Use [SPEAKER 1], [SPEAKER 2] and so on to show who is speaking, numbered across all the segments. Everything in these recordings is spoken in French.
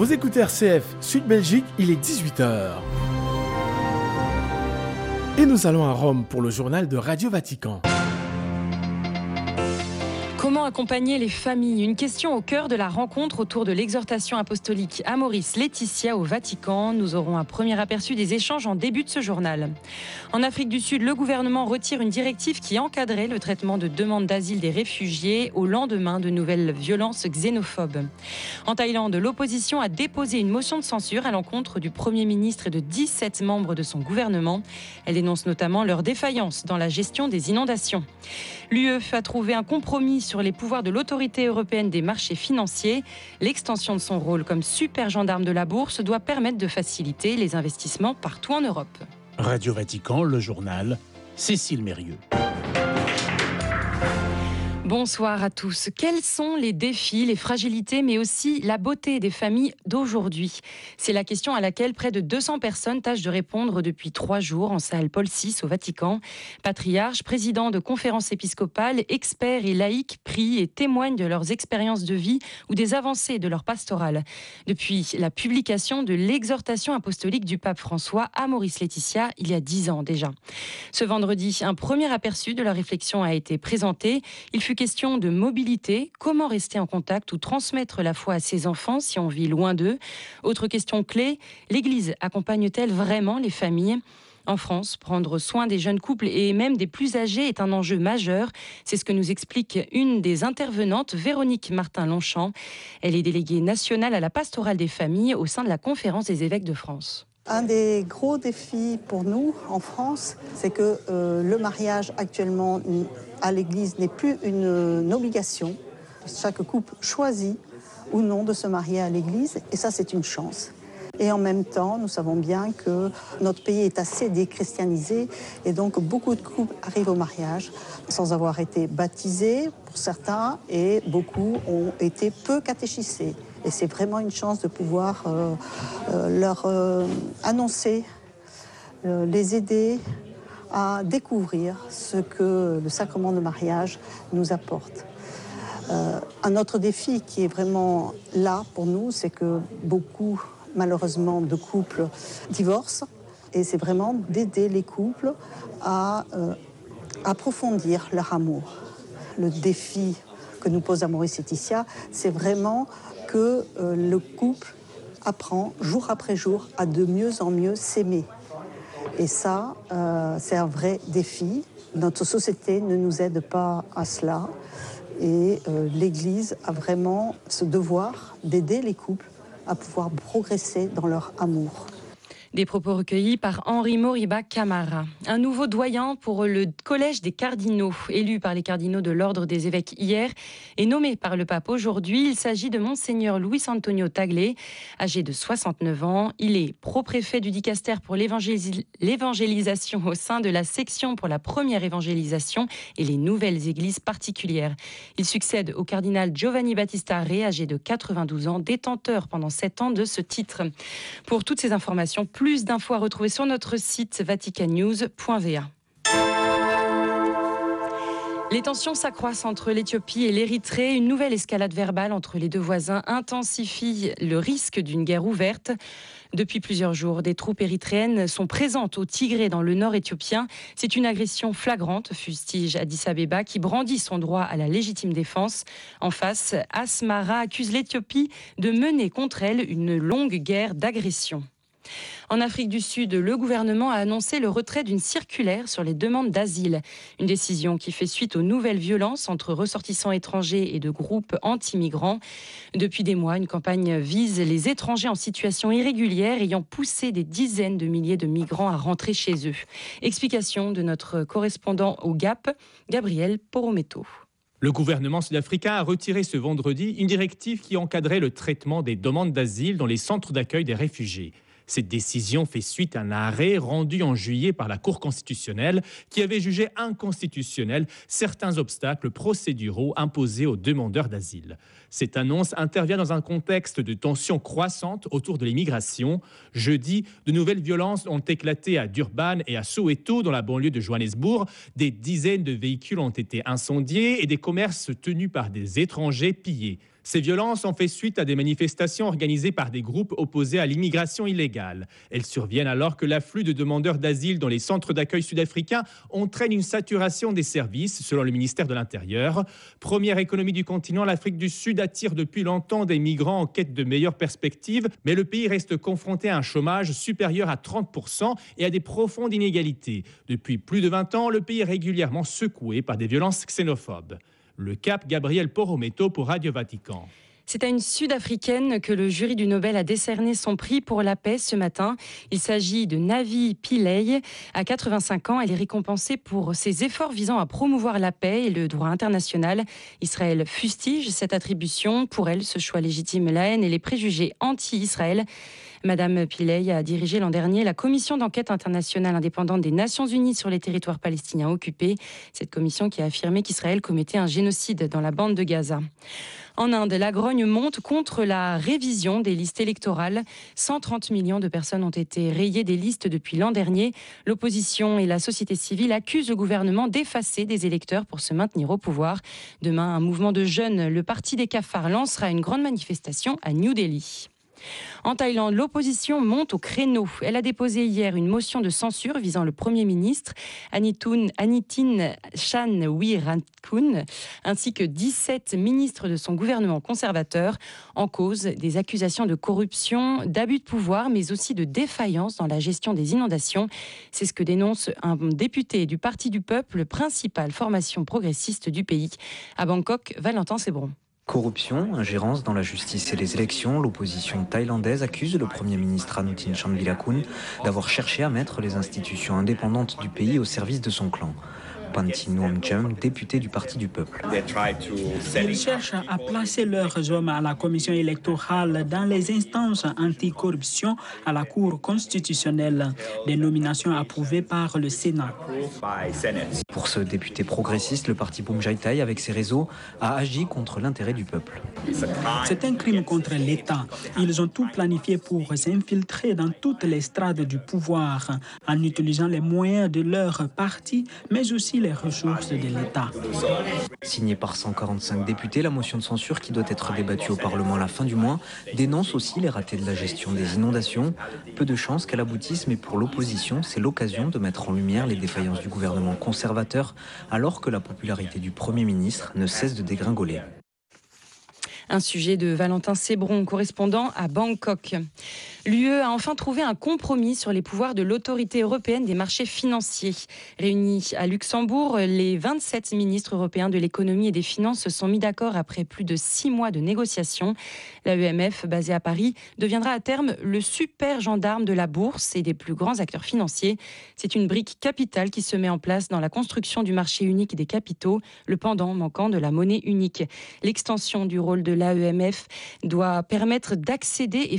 [SPEAKER 1] Vous écoutez RCF Sud Belgique, il est 18h. Et nous allons à Rome pour le journal de Radio Vatican.
[SPEAKER 2] Comment accompagner les familles ? Une question au cœur de la rencontre autour de l'exhortation apostolique Amoris Laetitia au Vatican. Nous aurons un premier aperçu des échanges en début de ce journal. En Afrique du Sud, le gouvernement retire une directive qui encadrait le traitement de demandes d'asile des réfugiés au lendemain de nouvelles violences xénophobes. En Thaïlande, l'opposition a déposé une motion de censure à l'encontre du Premier ministre et de 17 membres de son gouvernement. Elle dénonce notamment leur défaillance dans la gestion des inondations. L'UE a trouvé un compromis sur les pouvoirs de l'autorité européenne des marchés financiers. L'extension de son rôle comme super gendarme de la bourse doit permettre de faciliter les investissements partout en Europe.
[SPEAKER 3] Radio Vatican, le journal, Cécile Mérieux.
[SPEAKER 2] Bonsoir à tous. Quels sont les défis, les fragilités, mais aussi la beauté des familles d'aujourd'hui ? C'est la question à laquelle près de 200 personnes tâchent de répondre depuis 3 jours en salle Paul VI au Vatican. Patriarches, présidents de conférences épiscopales, experts et laïcs prient et témoignent de leurs expériences de vie ou des avancées de leur pastorale. Depuis la publication de l'exhortation apostolique du pape François Amoris Laetitia, il y a 10 ans déjà. Ce vendredi, un premier aperçu de la réflexion a été présenté. Il fut question de mobilité, comment rester en contact ou transmettre la foi à ses enfants si on vit loin d'eux. Autre question clé, l'Église accompagne-t-elle vraiment les familles ? En France, prendre soin des jeunes couples et même des plus âgés est un enjeu majeur. C'est ce que nous explique une des intervenantes, Véronique Martin-Longchamp. Elle est déléguée nationale à la pastorale des familles au sein de la Conférence des évêques de France.
[SPEAKER 4] Un des gros défis pour nous en France, c'est que le mariage actuellement à l'Église n'est plus une obligation. Chaque couple choisit ou non de se marier à l'Église et ça c'est une chance. Et en même temps, nous savons bien que notre pays est assez déchristianisé et donc beaucoup de couples arrivent au mariage sans avoir été baptisés pour certains et beaucoup ont été peu catéchisés. Et c'est vraiment une chance de pouvoir leur annoncer, les aider à découvrir ce que le sacrement de mariage nous apporte. Un autre défi qui est vraiment là pour nous, c'est que beaucoup, malheureusement, de couples divorcent. Et c'est vraiment d'aider les couples à approfondir leur amour. Le défi que nous pose Amoris Laetitia, c'est vraiment que le couple apprend jour après jour à de mieux en mieux s'aimer. Et ça, c'est un vrai défi. Notre société ne nous aide pas à cela. Et l'Église a vraiment ce devoir d'aider les couples à pouvoir progresser dans leur amour.
[SPEAKER 2] Des propos recueillis par Henri Moriba Camara. Un nouveau doyen pour le collège des cardinaux, élu par les cardinaux de l'ordre des évêques hier et nommé par le pape aujourd'hui. Il s'agit de Monseigneur Luis Antonio Tagle, âgé de 69 ans. Il est pro-préfet du dicaster pour l'évangélisation au sein de la section pour la première évangélisation et les nouvelles églises particulières. Il succède au cardinal Giovanni Battista Re, âgé de 92 ans, détenteur pendant 7 ans de ce titre. Pour toutes ces informations, plus d'infos à retrouver sur notre site vaticannews.va. Les tensions s'accroissent entre l'Éthiopie et l'Érythrée. Une nouvelle escalade verbale entre les deux voisins intensifie le risque d'une guerre ouverte. Depuis plusieurs jours, des troupes érythréennes sont présentes au Tigré dans le nord éthiopien. C'est une agression flagrante, fustige Addis Abeba, qui brandit son droit à la légitime défense. En face, Asmara accuse l'Éthiopie de mener contre elle une longue guerre d'agression. En Afrique du Sud, le gouvernement a annoncé le retrait d'une circulaire sur les demandes d'asile. Une décision qui fait suite aux nouvelles violences entre ressortissants étrangers et de groupes anti-migrants. Depuis des mois, une campagne vise les étrangers en situation irrégulière ayant poussé des dizaines de milliers de migrants à rentrer chez eux. Explication de notre correspondant au Gap, Gabriel Porometo.
[SPEAKER 5] Le gouvernement sud-africain a retiré ce vendredi une directive qui encadrait le traitement des demandes d'asile dans les centres d'accueil des réfugiés. Cette décision fait suite à un arrêt rendu en juillet par la Cour constitutionnelle qui avait jugé inconstitutionnels certains obstacles procéduraux imposés aux demandeurs d'asile. Cette annonce intervient dans un contexte de tensions croissantes autour de l'immigration. Jeudi, de nouvelles violences ont éclaté à Durban et à Soweto, dans la banlieue de Johannesburg. Des dizaines de véhicules ont été incendiés et des commerces tenus par des étrangers pillés. Ces violences ont fait suite à des manifestations organisées par des groupes opposés à l'immigration illégale. Elles surviennent alors que l'afflux de demandeurs d'asile dans les centres d'accueil sud-africains entraîne une saturation des services, selon le ministère de l'Intérieur. Première économie du continent, l'Afrique du Sud attire depuis longtemps des migrants en quête de meilleures perspectives, mais le pays reste confronté à un chômage supérieur à 30% et à des profondes inégalités. Depuis plus de 20 ans, le pays est régulièrement secoué par des violences xénophobes. Le Cap, Gabriel Porometo pour Radio Vatican.
[SPEAKER 2] C'est à une Sud-Africaine que le jury du Nobel a décerné son prix pour la paix ce matin. Il s'agit de Navi Pillay. À 85 ans, elle est récompensée pour ses efforts visant à promouvoir la paix et le droit international. Israël fustige cette attribution. Pour elle, ce choix légitime la haine et les préjugés anti-Israël. Madame Pillay a dirigé l'an dernier la commission d'enquête internationale indépendante des Nations Unies sur les territoires palestiniens occupés. Cette commission qui a affirmé qu'Israël commettait un génocide dans la bande de Gaza. En Inde, la grogne monte contre la révision des listes électorales. 130 millions de personnes ont été rayées des listes depuis l'an dernier. L'opposition et la société civile accusent le gouvernement d'effacer des électeurs pour se maintenir au pouvoir. Demain, un mouvement de jeunes, le Parti des cafards, lancera une grande manifestation à New Delhi. En Thaïlande, l'opposition monte au créneau. Elle a déposé hier une motion de censure visant le Premier ministre Anitin Chanvirakul ainsi que 17 ministres de son gouvernement conservateur en cause des accusations de corruption, d'abus de pouvoir mais aussi de défaillance dans la gestion des inondations. C'est ce que dénonce un député du Parti du Peuple, principale formation progressiste du pays. À Bangkok, Valentin Sébron.
[SPEAKER 6] Corruption, ingérence dans la justice et les élections, l'opposition thaïlandaise accuse le Premier ministre Anitin Chanvirakul d'avoir cherché à mettre les institutions indépendantes du pays au service de son clan. Panti Nuomcham, député du Parti du Peuple.
[SPEAKER 7] Ils cherchent à placer leurs hommes à la commission électorale dans les instances anticorruption à la Cour constitutionnelle, des nominations approuvées par le Sénat.
[SPEAKER 6] Pour ce député progressiste, le parti Bum Jai Thai, avec ses réseaux, a agi contre l'intérêt du peuple.
[SPEAKER 7] C'est un crime contre l'État. Ils ont tout planifié pour s'infiltrer dans toutes les strates du pouvoir, en utilisant les moyens de leur parti, mais aussi les ressources de l'État.
[SPEAKER 6] Signée par 145 députés, la motion de censure qui doit être débattue au Parlement à la fin du mois dénonce aussi les ratés de la gestion des inondations. Peu de chances qu'elle aboutisse, mais pour l'opposition, c'est l'occasion de mettre en lumière les défaillances du gouvernement conservateur, alors que la popularité du Premier ministre ne cesse de dégringoler.
[SPEAKER 2] Un sujet de Valentin Sébron, correspondant à Bangkok. L'UE a enfin trouvé un compromis sur les pouvoirs de l'autorité européenne des marchés financiers. Réunis à Luxembourg, les 27 ministres européens de l'économie et des finances se sont mis d'accord après plus de 6 mois de négociations. L'AEMF, basée à Paris, deviendra à terme le super gendarme de la bourse et des plus grands acteurs financiers. C'est une brique capitale qui se met en place dans la construction du marché unique des capitaux, le pendant manquant de la monnaie unique. L'extension du rôle de l'AEMF doit permettre d'accélérer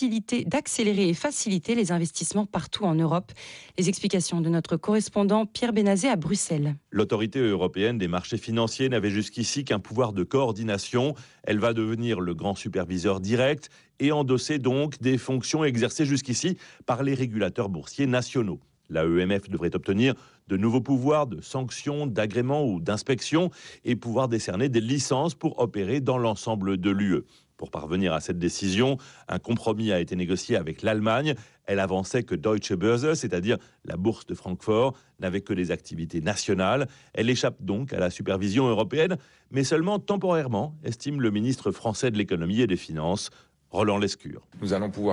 [SPEAKER 2] et faciliter les investissements partout en Europe. Les explications de notre correspondant Pierre Benazet à Bruxelles.
[SPEAKER 8] L'autorité européenne des marchés financiers n'avait jusqu'ici qu'un pouvoir de coordination. Elle va devenir le grand superviseur direct et endosser donc des fonctions exercées jusqu'ici par les régulateurs boursiers nationaux. L'AEMF devrait obtenir de nouveaux pouvoirs de sanctions, d'agrément ou d'inspection et pouvoir décerner des licences pour opérer dans l'ensemble de l'UE. Pour parvenir à cette décision, un compromis a été négocié avec l'Allemagne. Elle avançait que Deutsche Börse, c'est-à-dire la bourse de Francfort, n'avait que des activités nationales. Elle échappe donc à la supervision européenne, mais seulement temporairement, estime le ministre français de l'économie et des finances, Roland Lescure.
[SPEAKER 9] Nous allons pouvoir